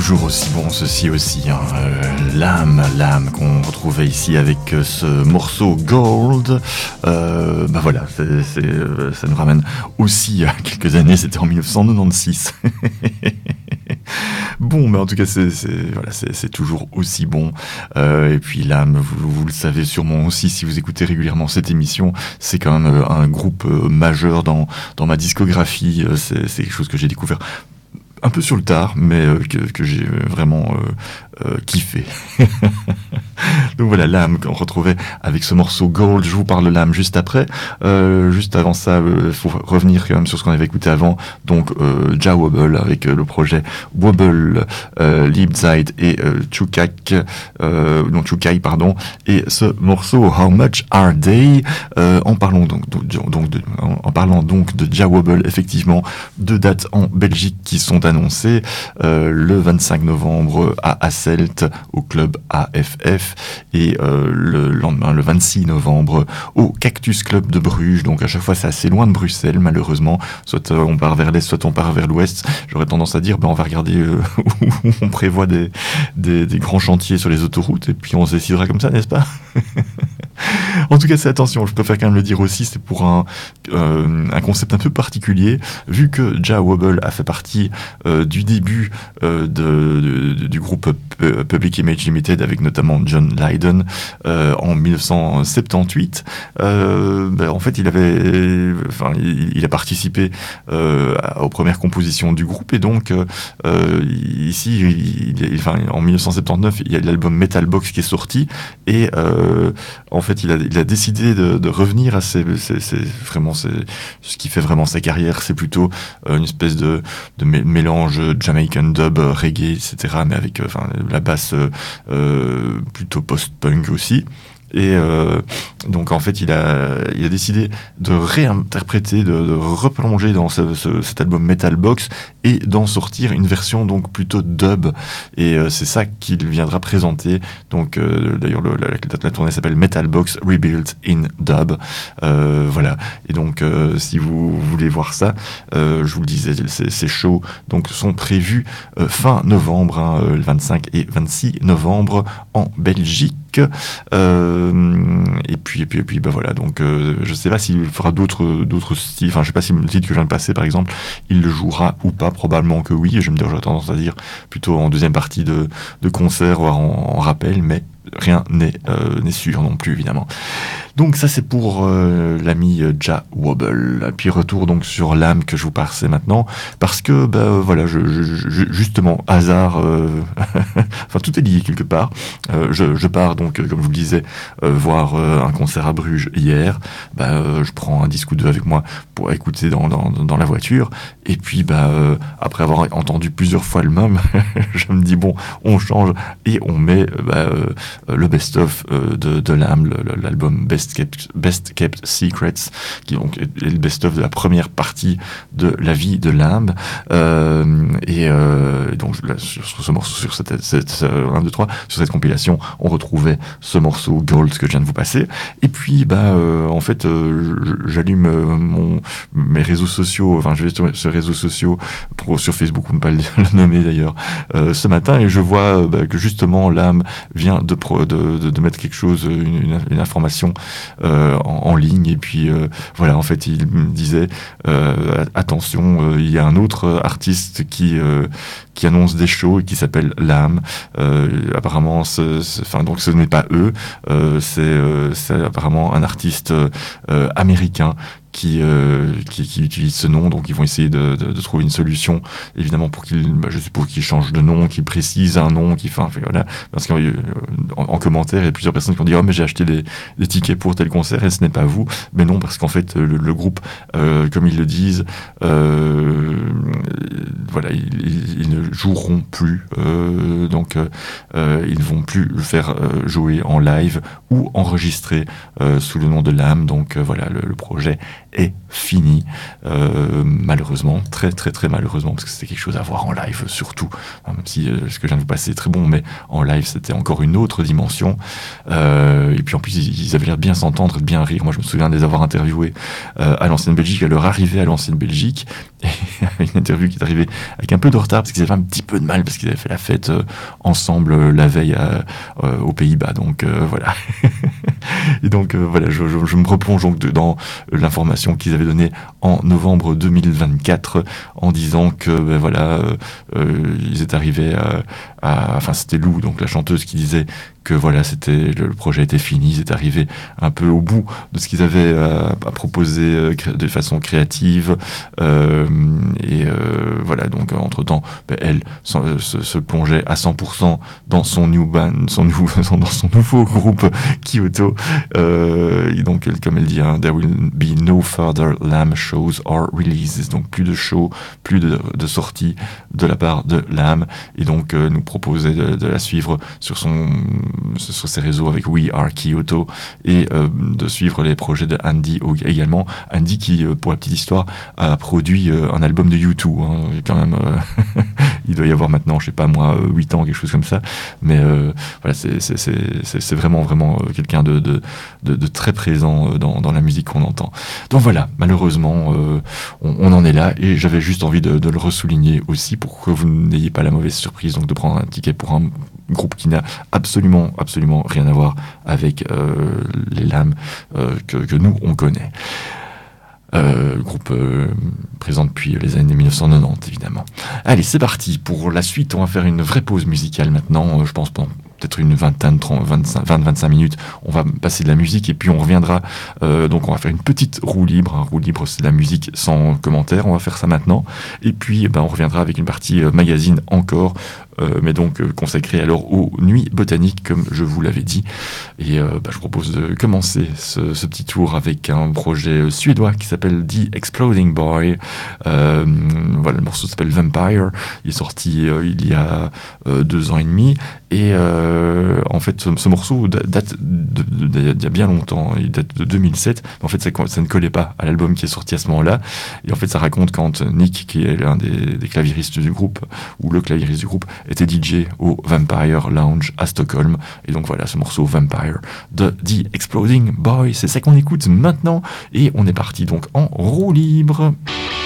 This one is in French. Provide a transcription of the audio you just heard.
toujours aussi bon, ceci aussi, hein. L'âme qu'on retrouvait ici avec ce morceau Gold. Voilà, ça nous ramène aussi à quelques années, c'était en 1996. Bon, mais en tout cas, c'est toujours aussi bon. Et puis l'âme, vous le savez sûrement aussi, si vous écoutez régulièrement cette émission, c'est quand même un groupe majeur dans ma discographie. C'est quelque chose que j'ai découvert un peu sur le tard, mais que j'ai vraiment kiffé. Donc voilà, l'âme qu'on retrouvait avec ce morceau Gold. Je vous parle de l'âme juste après. Juste avant ça, faut revenir quand même sur ce qu'on avait écouté avant. Donc Jah Wobble avec le projet Wobble, Liebzeit et Chukai, pardon. Et ce morceau How Much Are They, en parlant donc de Jah Wobble, effectivement, deux dates en Belgique qui sont annoncées, le 25 novembre à Hasselt au club AFF et le lendemain, le 26 novembre, au Cactus Club de Bruges. Donc à chaque fois c'est assez loin de Bruxelles, malheureusement, soit on part vers l'est, soit on part vers l'ouest. J'aurais tendance à dire on va regarder où on prévoit des grands chantiers sur les autoroutes et puis on se décidera comme ça, n'est-ce pas? En tout cas, c'est attention, je préfère quand même le dire aussi, c'est pour un concept un peu particulier, vu que Jah Wobble a fait partie du début du groupe Public Image Limited, avec notamment John Lydon en 1978. En fait, il a participé aux premières compositions du groupe, et donc ici, en 1979, il y a l'album Metal Box qui est sorti, et en fait, il a décidé de revenir à ce qui fait vraiment sa carrière. C'est plutôt une espèce de mélange Jamaican dub, reggae, etc., mais avec la basse plutôt post-punk aussi. Et donc en fait il a décidé de réinterpréter, de replonger dans cet album Metal Box et d'en sortir une version donc plutôt dub, et c'est ça qu'il viendra présenter. Donc d'ailleurs la tournée s'appelle Metal Box Rebuilt in Dub. Voilà, et donc si vous voulez voir ça, je vous le disais, ces shows donc sont prévus fin novembre, le 25 et 26 novembre en Belgique. Et puis voilà, donc je sais pas s'il fera d'autres styles, je sais pas si le titre que je viens de passer par exemple il le jouera ou pas, probablement que oui, j'aurais tendance à dire plutôt en deuxième partie de concert, voire en rappel, mais rien n'est sûr non plus, évidemment. Donc ça c'est pour l'ami Jah Wobble. Puis retour donc sur l'âme que je vous passais maintenant, parce que voilà, justement hasard, tout est lié quelque part. Je pars donc, comme je vous le disais, voir un concert à Bruges hier. Je prends un disque ou deux avec moi pour écouter dans la voiture, et puis après avoir entendu plusieurs fois le même, je me dis bon, on change et on met le best-of de l'âme, l'album Best Kept Secrets, qui donc est le best-of de la première partie de la vie de l'âme. Donc là, sur ce morceau, sur cette 1, 2, 3, sur cette compilation, on retrouvait ce morceau Gold que je viens de vous passer. Et puis en fait, j'allume mes réseaux sociaux, je vais sur ces réseaux sociaux, sur Facebook, on ne peut pas le nommer d'ailleurs, ce matin, et je vois que justement l'âme vient de mettre quelque chose, une information en ligne, et puis voilà, en fait il me disait attention, il y a un autre artiste qui annonce des shows et qui s'appelle l'âme. Apparemment donc ce n'est pas eux, c'est apparemment un artiste américain qui utilise ce nom. Donc ils vont essayer de trouver une solution, évidemment, pour qu'il change de nom, qu'il précise un nom, voilà, parce qu'en commentaire il y a plusieurs personnes qui ont dit mais j'ai acheté des tickets pour tel concert et ce n'est pas vous. Mais non, parce qu'en fait le groupe, comme ils le disent, voilà, ils ne joueront plus, donc ils ne vont plus le faire jouer en live ou enregistrer sous le nom de l'âme. Donc voilà, le projet est fini, malheureusement, très très très malheureusement, parce que c'était quelque chose à voir en live surtout, même si ce que je viens de vous passer est très bon, mais en live c'était encore une autre dimension, et puis en plus ils avaient l'air de bien s'entendre, de bien rire. Moi je me souviens de les avoir interviewés à l'Ancienne Belgique, à leur arrivée à l'Ancienne Belgique, et une interview qui est arrivée avec un peu de retard, parce qu'ils avaient un petit peu de mal, parce qu'ils avaient fait la fête ensemble la veille aux Pays-Bas, donc voilà. Et donc voilà, je me replonge donc dans l'information qu'ils avaient donnée en novembre 2024 en disant que ben voilà, ils étaient arrivés enfin c'était Lou, donc la chanteuse, qui disait que voilà, c'était le projet était fini, ils étaient arrivés un peu au bout de ce qu'ils avaient à proposer de façon créative, et voilà, donc entre temps ben, elle se plongeait à 100% dans son new band, dans son nouveau groupe Kyoto, et donc comme elle dit, hein, there will be no further Lamb shows or releases, donc plus de shows, plus de sorties de la part de Lamb, et donc nous proposait de la suivre sur ses réseaux avec We Are Kyoto, et de suivre les projets de Andy également. Andy qui, pour la petite histoire, a produit un album de U2, hein, quand même, il doit y avoir maintenant, je sais pas moi, 8 ans, quelque chose comme ça, mais voilà, c'est vraiment quelqu'un de très présent dans la musique qu'on entend. Donc voilà, malheureusement, on en est là, et j'avais juste envie de le ressouligner aussi, pour que vous n'ayez pas la mauvaise surprise donc de prendre un ticket pour un groupe qui n'a absolument rien à voir avec les Lamb que nous on connaît. Le groupe présent depuis les années 1990 évidemment. Allez, c'est parti pour la suite. On va faire une vraie pause musicale maintenant, je pense pendant peut-être une 20-25 minutes, on va passer de la musique, et puis on reviendra, donc on va faire une petite roue libre. Roue libre, c'est de la musique sans commentaire, on va faire ça maintenant, et puis on reviendra avec une partie magazine encore, mais donc consacrée alors aux nuits botaniques, comme je vous l'avais dit. Et je vous propose de commencer ce petit tour avec un projet suédois qui s'appelle The Exploding Boy. Voilà, le morceau s'appelle Vampire, il est sorti il y a 2 ans et demi, et en fait ce morceau date d'il y a bien longtemps, il date de 2007, mais en fait ça ne collait pas à l'album qui est sorti à ce moment-là, et en fait ça raconte quand Nick, qui est l'un des claviéristes du groupe, ou le claviériste du groupe, était DJ au Vampire Lounge à Stockholm, et donc voilà, ce morceau Vampire de The Exploding Boy, c'est ça qu'on écoute maintenant, et on est parti donc en roue libre.